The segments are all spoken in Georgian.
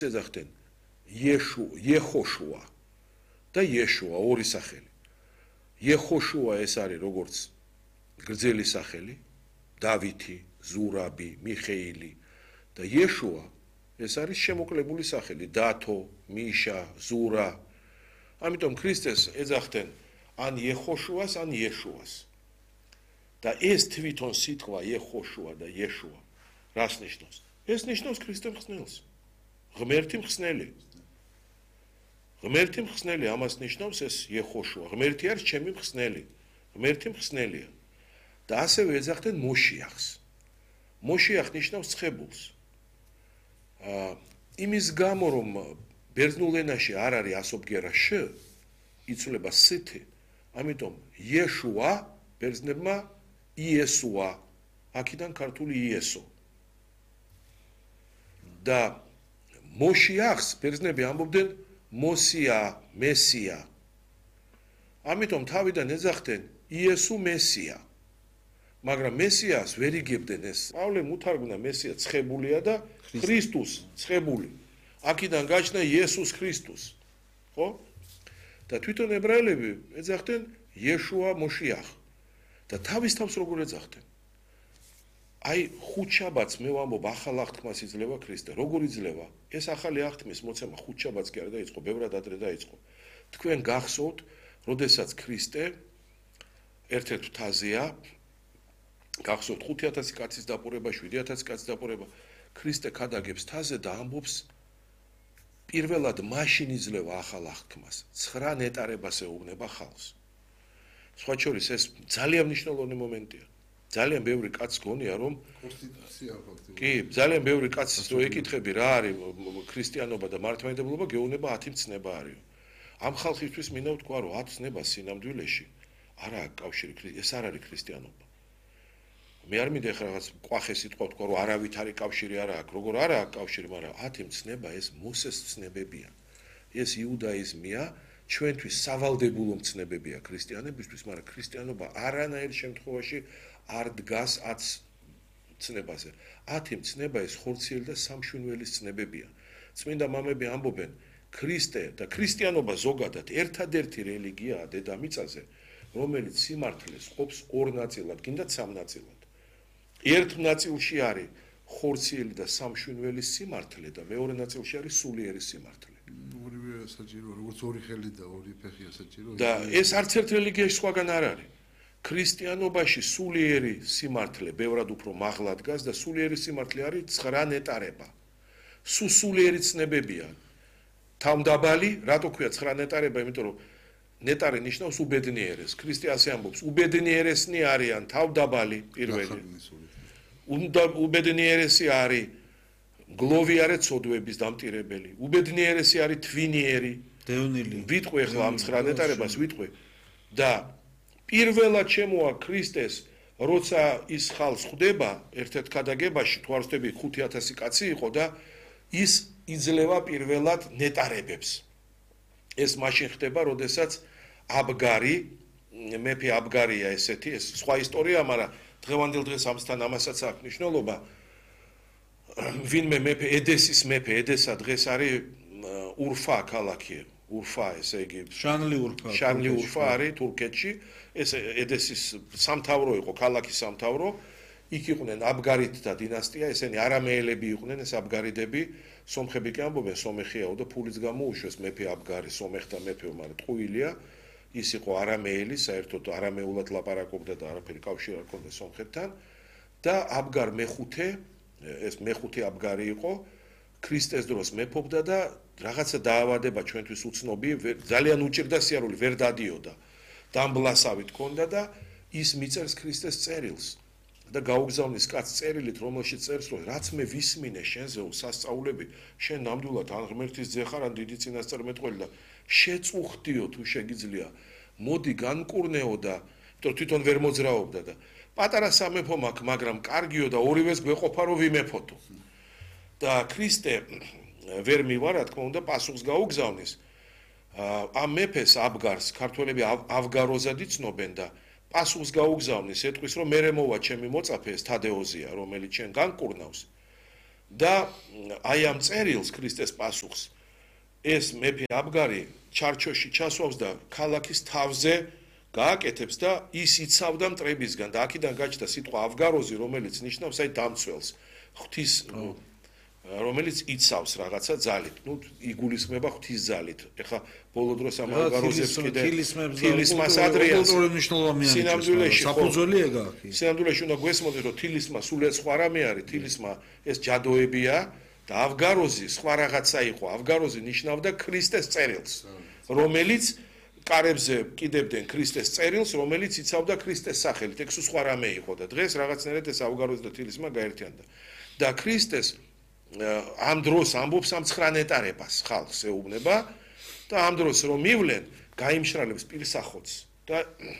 ეძახდნენ იეხოშუა და იეშუა ორი სახელი. იეხოშუა ეს არის როგორც გრძელი სახელი, დავითი, ზურაბი, მიხეილი და იეშუა ეს არის შემოკლებული სახელი, დათო, მიშა, ზურა. ამიტომ ქრისტეს ეძახდნენ ან იეხოშუას, ან იეშუას. და ეს თვითონ სიტყვა იეხოშუა და იეშუა რას ნიშნავს? ეს ნიშნავს ქრისტე მხსნელს. ღმერთი მხსნელი. ღმერთი მხსნელი ამას ნიშნავს ეს იეხოშუა. ღმერთი არის ჩემი მხსნელი. ღმერთი მხსნელია. და ასევე ეძახდნენ მოშიახს. მოშიახ ნიშნავს ცხებულს. იმის გამო რომ ბერძნულ ენაში არ არის ასობგერა შ, იცვლება სითი, ამიტომ იეშუა ბერძნებმა იესუა, აქედან ქართული იესო. და მოშიახს ბერძნები ამბობდნენ მოსია, მესია. ამიტომ თავიდან ეძახდნენ იესუ მესია. მაგრამ მესიას ვერ იგებდნენ ეს. პავლემ უთარგმნა მესია ცხებულია და ქრისტუს ცხებული. აქედან გაჩნდა იესუს ქრისტუს. ხო? და თვითონ ებრაელები ეძახდნენ იეშუა მოშიახ. და თავის თავს როგორ ეძახდნენ? აი ხუთ შაბათს მე ვამბობ ახალ აღთქმას იძლევა ქრისტე. როგორ იძლევა? ეს ახალი აღთმის მოცემა ხუთ შაბათს კი არ დაიწყო, ბევრად ადრე დაიწყო. თქვენ გახსოვთ, როდესაც ქრისტე ერთ-ერთ მთაზეა, გახსოვთ 5000 კაცის დაპყრობა, 7000 კაცის დაპყრობა, ქრისტე ქადაგებს მთაზე და ამბობს პირველად მაშინ იძლევა ახალ აღთქმას, 9 ნეტარებას ეუბნება ხალხს. სხვა შორის ეს ძალიან მნიშვნელოვანი მომენტია. ძალიან ბევრი კაცს გონია რომ კონსტიტუცია ფაქტობრივად. კი, ძალიან ბევრი კაცს რო ეკითხები რა არის ქრისტიანობა და მართლმადიდებლობა, გეუბნება 10 მცნება არის. ამ ხალხისთვის მინდა ვთქვა რომ 10 ცნება სინამდვილეში არა აქვს კავშირი, ეს არ არის ქრისტიანობა. მე არ მინდა ხა რაღაც ყვახე სიტყვა ვთქვა რომ არავით არის კავშირი არა აქვს, როგორ არა აქვს კავშირი, მაგრამ 10 მცნება ეს მოსეს ცნებებია. ეს იუდაიზმია, ჩვენთვის სავალდებულო მცნებებია ქრისტიანებისთვის, მაგრამ ქრისტიანობა არანაირ შემთხვევაში არ დგას 10 ცნებაზე. 10 მცნება ეს ხორციელი და სამშვენიველის ცნებებია. წმინდა მამები ამბობენ, ქრისტე და ქრისტიანობა ზოგადად ერთადერთი რელიგიაა დედამიწაზე, რომელიც სიმართლეს ყოფს ორ ნაწილად, გინდათ სამ ნაწილად. ერთ ნაწილში არის ხორციელი და სამშვენიველის სიმართლე და მეორე ნაწილში არის სულიერი სიმართლე. ორივე საჭირო, როგორც ორი ხელი და ორი ფეხია საჭირო. და ეს არც ერთ რელიგიაში სხვაგან არ არის. ქრისტიანობაში სულიერი სიმართლე ბევრად უფრო მაღლა დგას და სულიერი სიმართლე არის 9 ნეტარება. სულიერი ცნებებია. თავმდაბალი, რატო ქვია 9 ნეტარება, იმიტომ რომ ნეტარი ნიშნავს უბედნიერეს. ქრისტე ასე ამბობს, უბედნიერესნი არიან თავმდაბალი პირველი. უბედნიერესი არის გლოვიარე ცოდვების დამტირებელი. უბედნიერესი არის თვინიერი. დევნილი. ვიტყვი ახლა ამ 9 ნეტარებას ვიტყვი და პირველად შემოა ქრისტეს, როცა ის ხალხს ხვდება ერთ-ერთ ქადაგებაში, თუ არ ვხდები 5000 კაცი იყო და ის იძლევა პირველად ნეტარებებს. ეს მაშინ ხდება, როდესაც აბგარი, მეფე აბგარია ესეთი, ეს სხვა ისტორია, მაგრამ დღევანდელ დღეს ამასთან ამასაც აქვს მნიშვნელობა. ვინმე მეფე ედესის მეფე, ედესა დღეს არის ურფა ქალაქი, ურფა, ესე იგი შანლი ურფა არის თურქეთში, ეს ედესის სამთავრო იყო, ქალაქის სამთავრო, იქ იყვნენ აბგარით და დინასტია, ესენი არამეელები იყვნენ, ეს აბგარიდები, სომხები კი ამბობენ სომეხიაო და ფულიც გამოუშვეს მეფე აბგარი, სომეხთა მეფეო, მაგრამ ტყუილია, ის იყო არამეელი, საერთოდ არამეულად ლაპარაკობდა და არაფერი კავშირი არ ჰქონდა სომხეთთან და აბგარ მეხუთე, ეს მეხუთე აბგარი იყო, ქრისტეს დროს მეფობდა და რაღაცა დაავადება ჩვენთვის უცნობი, ძალიან უჭირდა სიარული, ვერ დადიოდა. დამბლასავით ჰქონდა და ის მიწერს ქრისტეს წერილს და გაუგზავნის კაცს წერილით, რომელშიც წერს, რომ რაც მე ვისმინე შენზეო სასწაულები, შენ ნამდვილად ან ღმერთის ძე ხარ, ან დიდი წინასწარმეტყველი და შეწუხდიო თუ შეგიძლია, მოდი განკურნეო და თვითონ ვერ მოძრაობდა და პატარა სამეფო მაქვს, მაგრამ კარგიო და ორივეს გვეყოფა რომ ვიმეფოთო. და ქრისტე ვერ მივა, რა თქმა უნდა, პასუხს გაუგზავნის. ამ მეფეს აბგარს ქართველები ავგაროზად იცნობენ და პასუხს გაუგზავნის, ეტყვის რომ მერე მოვა ჩემი მოწაფე ეს თადეოზია, რომელიც შენ განკურნავს. და აი ამ წერილს ქრისტეს პასუხს ეს მეფე აბგარი ჩარჩოში ჩასვავს და ქალაქის თავზე გააკეთებს და ის იცავდა მტრებისგან და აქედან გაჩნდა სიტყვა ავგაროზი, რომელიც ნიშნავს აი დამცველს, ღვთის რომელიც იცავს რაღაცა ძალით. ნუ იგულისხმება ღვთის ძალით. ეხლა ბოლო დროს ამ ავგაროზებს კიდე თილისმას ადრიანს სინამდვილეში საფუძველი ეგა აქ. სინამდვილეში უნდა გვესმოდეთ, რომ თილისმა სულეთ სხვა რამე არის, თილისმა ეს ჯადოებია და ავგაროზი სხვა რაღაცა იყო. ავგაროზი ნიშნავდა ქრისტეს წერილს, რომელიც კარებზე კიდებდნენ ქრისტეს წერილს, რომელიც იცავდა ქრისტეს სახელით. ეგ სხვა რამე იყო და დღეს რაღაცნაირად ეს ავგაროზი და თილისმა გაერთიანდა. და ქრისტეს ამ დროს ამბობს ამ 9 ნეტარებას ხალხს ეუბნება და ამ დროს რომ მივლენ, გაიმშრალებს პირსახოთს და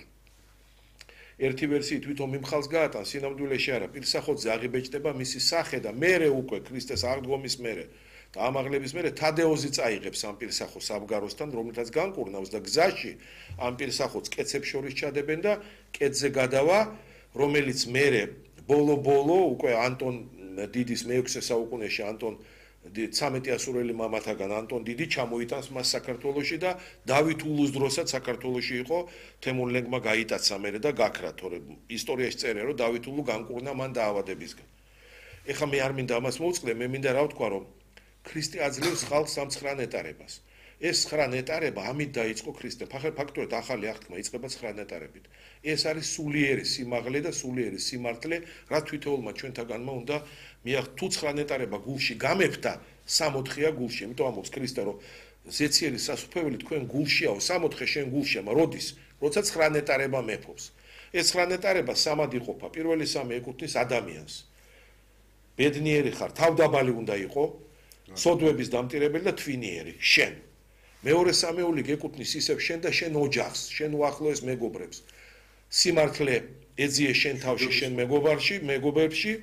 ერთი ვერსიით თვითონ მიმხალს გაატანს, სინამდვილეში არა, პირსახოთზე აღიბეჭდება მისი სახე და მერე უკვე ქრისტეს აღდგომის მერე და ამაღლების მერე თადეოზი წაიღებს ამ პირსახოთს აბგაროსთან, რომელთაც განკურნავს და გზაში ამ პირსახოთს კეცებს შორის ჩადებენ და კეცზე გადავა, რომელიც მერე ბოლო უკვე ანტონ დიდის მე-6 საუკუნეში ანტონ 13 ასურელი მამათაგან ანტონ დიდი ჩამოიტანს მას საქართველოში და დავით ულუს დროსაც საქართველოში იყო, თემურლენგმა გაიტაცა მერე და გაქრა, თორემ ისტორიაში წერია, რომ დავით ულუ განკურნა მან დაავადებისგან. ეხლა მე არ მინდა ამას მოვწყდე, მე მინდა რა ვთქვა, რომ ქრისტე აძლევს ხალხს ამ 9 ნეტარებას. ეს 9 ნეტარება ამით დაიწყო ქრისტე. ფაქტობრივად ახალი აღთქმა იწყება 9 ნეტარებით. ეს არის სულიერი სიმაღლე და სულიერი სიმართლე, რაც თვითეულმა ჩვენთაგანმა უნდა მიაღწიოს. თუ 9 ნეტარება გულში გამეფდა, 64-ია გულში. იმიტომ ამბობს ქრისტე, რომ ზეციერი სასუფეველი თქვენ გულშიაო, 64 შენ გულშია, როდის? როცა 9 ნეტარება მეფობს. ეს 9 ნეტარება სამად იყოფა. პირველი 3 ეკუთვნის ადამიანს. ბედნიერი ხარ, თავდაბალი უნდა იყო, სოდვების დამტირებელი და თვინიერი, შენ. მეორე 3 გეკუთვნის ისევ შენ და შენ ოჯახს, შენ უახლოეს მეგობრებს. სიმართლე ეძიე შენ თავში, შენ მეგობრებში,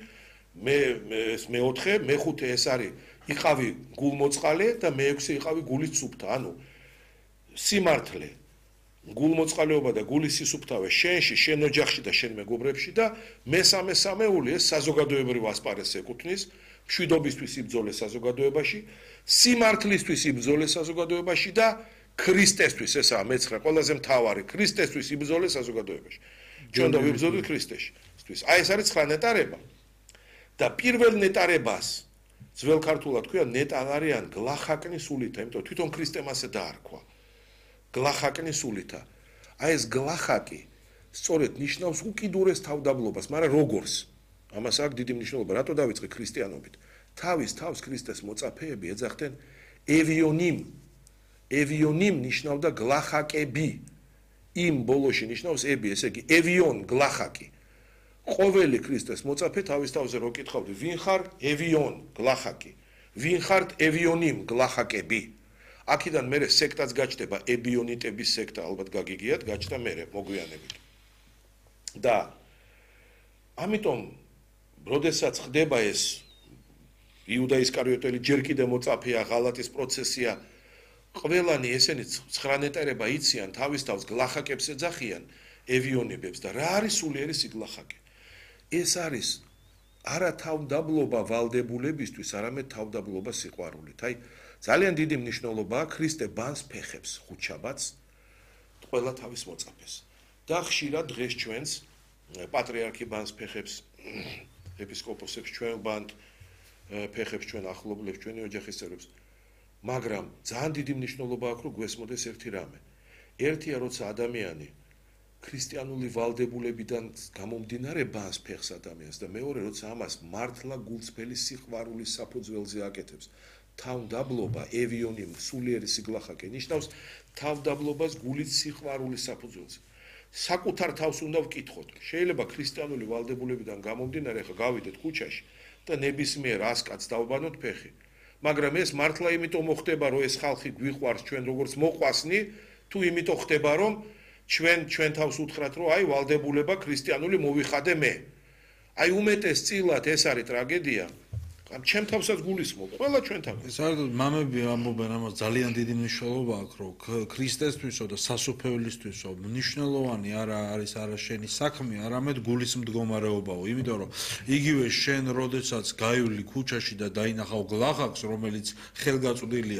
მე-4, მე-5 ეს არის იყავი გულმოწყალე და მე-6 იყავი გულის სუფთა. ანუ სიმართლე, გულმოწყალეობა და გულის სისუფთავე შენში, შენ ოჯახში და შენ მეგობრებში და მე-3 სამეული ეს საზოგადოებრივ ასპარეზს ეკუთვნის, მშვიდობისთვის იბრძოლე საზოგადოებაში, სიმართლისთვის იბრძოლე საზოგადოებაში და ქრისტესთვის, ესაა მე-9 ყველაზე მთავარი, ქრისტესთვის იბრძოლე საზოგადოებაში. ჩვენ და ვიბრძოლეთ ქრისტესთვის. აი ეს არის 9 ნეტარება. და პირველ ნეტარებას ძველ ქართულად ქვია ნეტარიან გლახაკნი სულითა, იმიტომ თვითონ ქრისტემ ასე დაარქვა. გლახაკნი სულითა. აი ეს გლახაკი სწორედ ნიშნავს უკიდურეს თავდაბლობას, მაგრამ როგორც? ამას აქვს დიდი მნიშვნელობა, რატო დავიწყე ქრისტიანობით? თავის თავს ქრისტეს მოწაფეები ეძახდნენ ევიონიმ. ევიონიმ ნიშნავდა გლახაკები. იმ ბოლოში ნიშნავს ები, ესე იგი ევიონ გლახაკი. ყოველი ქრისტეს მოწაფე თავის თავზე რო კითხავდი, ვინ ხარ? ევიონ გლახაკი. ვინ ხართ? ევიონიმ გლახაკები. აქედან მერე სექტაც გაჩნდება, ებიონიტების სექტა, ალბათ გაგიგიათ, გაჩნდა მერე მოგვიანებით. და ამიტომ როდესაც ხდება ეს იუდა ისკარიოტელი ჯერ კიდე მოწაფეა, ღალატის პროცესია, ყველანი ესენი 9 ნეტარება იციან, თავის თავს გლახაკებს ეძახიან, ევიონებებს და რა არის სულიერი სიგლახაკი? ეს არის არა თავდაბლობა ვალდებულებისთვის, არამედ თავდაბლობა სიყვარულით. აი, ძალიან დიდი მნიშვნელობაა ქრისტე ბანს ფეხებს, ხუთშაბათს, ყველა თავის მოწაფეს. და ხშირად დღეს ჩვენს პატრიარქი ბანს ფეხებს, ეპისკოპოსებს ჩვენ ბანთ ფეხებს, ჩვენ ახლობლებს, ჩვენი ოჯახის წევრებს. მაგრამ ძალიან დიდი მნიშვნელობა აქვს, რომ გვესმოდეს ერთი რამე. ერთია, როცა ადამიანი ქრისტიანული ვალდებულებიდან გამომდინარე ბანს ფეხს ადამიანს და მეორე, როცა ამას მართლა გულწრფელი სიყვარულის საფუძველზე აკეთებს. თავდაბლობა, ევიონიმ, სულიერი სიგლახაკი ნიშნავს თავდაბლობას გულით სიყვარულის საფუძველზე. საკუთარ თავს უნდა ვკითხოთ. შეიძლება ქრისტიანული ვალდებულებიდან გამომდინარე, ხა გავიდეთ ქუჩაში და ნებისმიერ ასკაც დავბანოთ ფეხი. მაგრამ ეს მართლა იმიტომ მოხდება, რომ ეს ხალხი გვიყვარს ჩვენ როგორც მოყვასნი, თუ იმიტომ ხდება, რომ ჩვენ თავს უთხრათ, რომ აი ვალდებულება ქრისტიანული მოვიხადე მე. აი უმეტეს წილად ეს არის ტრაგედია. ამ ჩემ თავსაც გულისხმობ, ყველა ჩვენთან. საერთოდ მამები ამბობენ ამას ძალიან დიდი მნიშვნელობა აქვს, რომ ქრისტესთვისო და სასופევლისთვისო მნიშვნელოვანი არა არის არა შენი საქმე, არამედ გულის მდგომარეობაო, იმიტომ რომ იგივე შენ როდესაც გაივლი ქუჩაში და დაინახავ გლახაკს, რომელიც ხელგაწვდილია